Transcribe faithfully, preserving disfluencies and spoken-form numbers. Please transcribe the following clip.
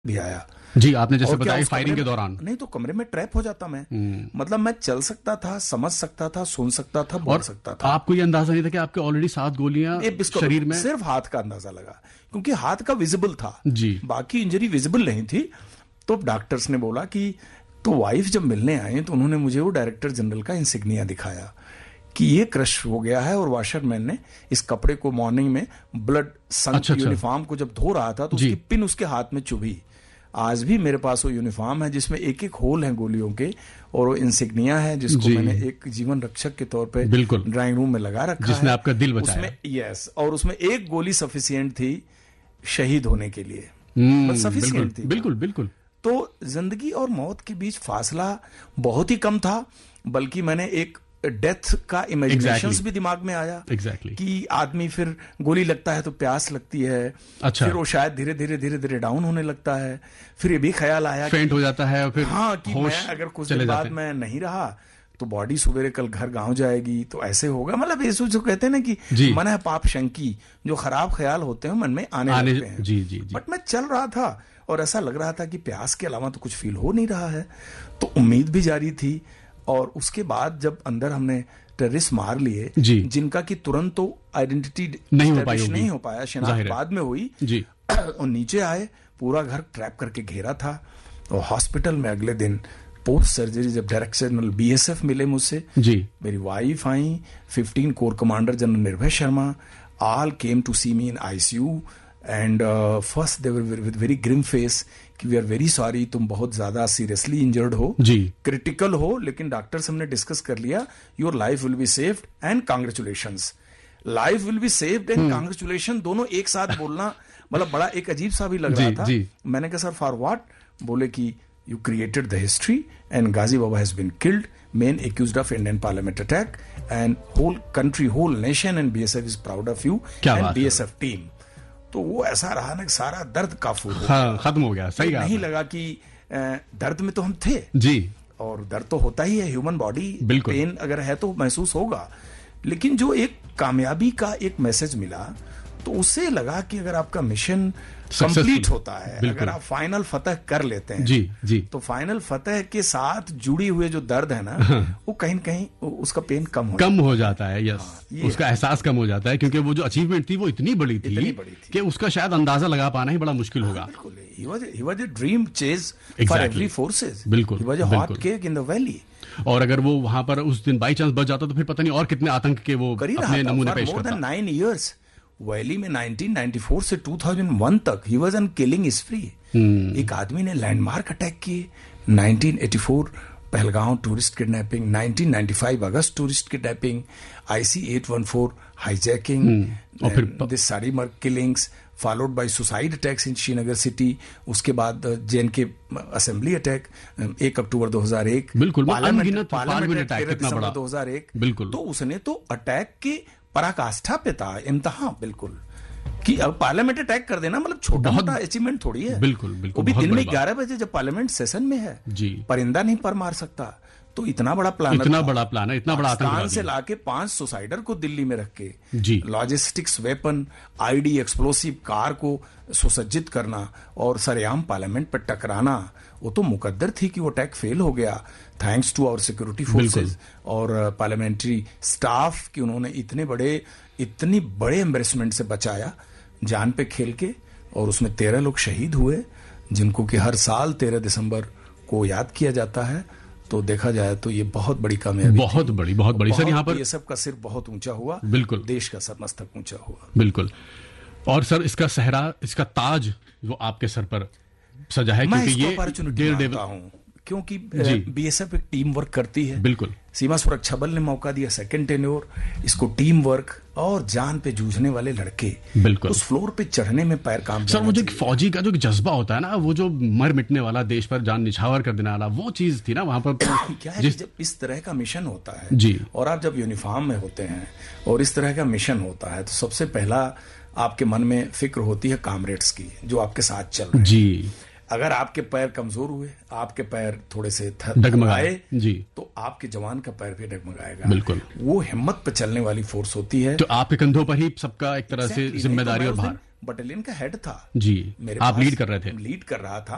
भी आया जी। आपने जैसे और क्या बताया उस फायरिंग कमरे के में- दौरान नहीं तो कमरे में ट्रैप हो जाता मैं। मतलब मैं चल सकता था, समझ सकता था, सुन सकता था, बोल और सकता था। आपको ये अंदाजा नहीं था कि आपके ऑलरेडी सात गोलियां ये बिस्कुट- शरीर में? सिर्फ हाथ का अंदाजा लगा क्योंकि हाथ का विजिबल था, जी। बाकी इंजरी विजिबल नहीं थी। तो डॉक्टर्स ने बोला कि, तो वाइफ जब मिलने आए तो उन्होंने मुझे वो डायरेक्टर जनरल का इंसिग्निया दिखाया कि ये क्रश हो गया है। और वॉशरमैन ने इस कपड़े को मॉर्निंग में ब्लड संक अच्छा, अच्छा। यूनिफॉर्म को जब धो रहा था तो उसकी पिन उसके हाथ में चुभी। आज भी मेरे पास वो यूनिफॉर्म है जिसमें एक एक होल हैं गोलियों के, और वो इंसिग्निया है जिसको मैंने एक जीवन रक्षक के तौर पे बिल्कुल ड्राइंग रूम में लगा रखा जिसने है। आपका दिल बचाया। उसमें यस, और उसमें एक गोली सफिशिएंट थी शहीद होने के लिए, सफिशिएंट थी। बिल्कुल बिल्कुल। तो जिंदगी और मौत के बीच फासला बहुत ही कम था, बल्कि मैंने एक डेथ का इमेजिनेशंस exactly. भी दिमाग में आया exactly. कि आदमी फिर गोली लगता है तो प्यास लगती है। अच्छा। फिर वो शायद धीरे धीरे धीरे धीरे डाउन होने लगता है। फिर ये भी ख्याल आया फेंट हो जाता है और फिर हाँ कि मैं अगर कुछ दिन बाद मैं नहीं रहा तो बॉडी सवेरे कल घर गांव जाएगी तो ऐसे होगा। मतलब ये जो कहते हैं ना कि मन है पाप शंकी, जो खराब ख्याल होते हैं मन में आने, आने लगते हैं। जी, जी, जी। बट मैं चल रहा था और ऐसा लग रहा था कि प्यास के अलावा तो कुछ फील हो नहीं रहा है, तो उम्मीद भी जारी थी। और उसके बाद जब अंदर हमने टेररिस्ट मार लिए जिनका कि तुरंत तो आइडेंटिटी नहीं हो पाई नहीं हो पाया, शिनाख्त बाद में हुई जी। और नीचे आए, पूरा घर ट्रैप करके घेरा था। और हॉस्पिटल में अगले दिन पोस्ट सर्जरी जब डायरेक्टर जनरल बीएसएफ मिले मुझसे जी, मेरी वाइफ आई, फिफ्टीन कोर कमांडर जनरल निर्भय Sharma, all came to C me in ICU and first they were with very Grimm face कि वी आर वेरी सॉरी, तुम बहुत ज्यादा सीरियसली इंजर्ड हो जी, क्रिटिकल हो, लेकिन डॉक्टर हमने डिस्कस कर लिया, your life will be saved and congratulations. Life will be saved and congratulation दोनों एक साथ बोलना मतलब बड़ा एक अजीब सा भी लग रहा था जी। मैंने कहा सर फॉर व्हाट? बोले कि you created the history and Ghazi Baba has been killed, main accused of Indian parliament attack, and whole country, whole nation and B S F is proud of you and B S F team। तो वो ऐसा रहा ना सारा दर्द काफूर हो हाँ, खत्म हो गया। सही नहीं लगा कि दर्द में तो हम थे जी, और दर्द तो होता ही है, ह्यूमन बॉडी पेन अगर है तो महसूस होगा, लेकिन जो एक कामयाबी का एक मैसेज मिला तो उससे लगा कि अगर आपका मिशन कंप्लीट होता है, अगर आप फाइनल फतह कर लेते हैं जी जी, तो फाइनल फतह के साथ जुड़ी हुए जो दर्द है ना हाँ। वो कहीं न कहीं उसका पेन कम हो कम हो जाता है। यस हाँ, उसका एहसास कम हो जाता है, क्योंकि वो जो अचीवमेंट थी वो इतनी बड़ी थी, इतनी बड़ी थी कि उसका शायद अंदाजा लगा पाना ही बड़ा मुश्किल होगा। He was, he was a dream chase for every forces। बिल्कुल, he was a hot cake in the valley। और अगर वो वहां पर उस दिन बाई चांस बच जाता तो फिर पता नहीं और कितने आतंक के वो अपने नमूने पेश करता। नाइन इयर्स वैली में नाइनटीन नाइंटी फोर से टू थाउजेंड वन तक ही वाज ऑन किलिंग स्प्री। एक आदमी ने लैंडमार्क अटैक किए, nineteen eighty four Pahalgam tourist kidnapping, nineteen ninety five August tourist kidnapping, IC eight one four hijacking, और फिर this सारी merc killings followed by suicide attacks in Srinagar city. उसके बाद JNK assembly attack एक अक्टूबर दो हज़ार एक, बिल्कुल पार्लियामेंट अटैक दो हज़ार एक। बिल्कुल, तो उसने तो अटैक के पराकाष्ठा पे था, इम्तहां बिल्कुल कि अब पार्लियामेंट अटैक कर देना मतलब छोटा मोटा अचीवमेंट थोड़ी है। बिल्कुल बिल्कुल, वो भी दिन में ग्यारह बजे जब पार्लियामेंट सेशन में है जी, परिंदा नहीं पर मार सकता। तो इतना बड़ा प्लान, इतना बड़ा प्लान है, इतना बड़ा आतंक से लाके पांच सुसाइडर को दिल्ली में रख के जी, logistics weapon, ID, explosive car को सुसज्जित करना और सरेआम पार्लियामेंट पर टकराना, वो तो मुकद्दर थी कि वो अटैक फेल हो गया, thanks to our security forces और पार्लियामेंट्री स्टाफ कि उन्होंने इतने बड़े इतनी बड़े एम्बेरसमेंट से बचाया जान पे खेल के। और उसमें तेरह लोग शहीद हुए जिनको कि हर साल तेरह दिसंबर को याद किया जाता है। तो देखा जाए तो ये बहुत बड़ी कामयाबी, बहुत थी। बड़ी बहुत बड़ी सर, यहाँ पर ये सब का सिर बहुत ऊंचा हुआ, बिल्कुल, देश का सर मस्तक ऊंचा हुआ, बिल्कुल। और सर इसका सहरा, इसका ताज वो आपके सर पर सजा है, क्योंकि ये अपॉर्चुनिटी मानता हूं क्योंकि बीएसएफ एक टीम वर्क करती है। बिल्कुल, सीमा सुरक्षा बल ने मौका दिया, सेकंड टेन्योर, इसको टीम वर्क और जान पे जूझने वाले लड़के, बिल्कुल, उस फ्लोर पे चढ़ने में पैर काम सर वो जो फौजी का जो जज्बा होता है ना, वो जो मर मिटने वाला, देश पर जान निछावर कर देने वाला, वो चीज थी ना वहां पर। क्या है, जब इस तरह का मिशन होता है जी, और आप जब यूनिफॉर्म में होते हैं और इस तरह का मिशन होता है, तो सबसे पहला आपके मन में फिक्र होती है कामरेड्स की जो आपके साथ चल रहे हैं जी। अगर आपके पैर कमजोर हुए, आपके पैर थोड़े से डगमगाए जी, तो आपके जवान का पैर भी डगमगाएगा। बिल्कुल, वो हिम्मत पे चलने वाली फोर्स होती है। तो आपके कंधों पर ही सबका एक तरह से जिम्मेदारी और भार। बटालियन का हेड था जी, मेरे आप लीड कर रहे थे, लीड कर रहा था।